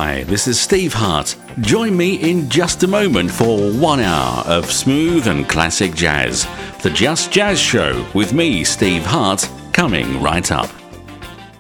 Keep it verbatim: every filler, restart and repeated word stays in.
Hi, this is Steve Hart. Join me in just a moment for one hour of smooth and classic jazz. The Just Jazz Show with me, Steve Hart, coming right up.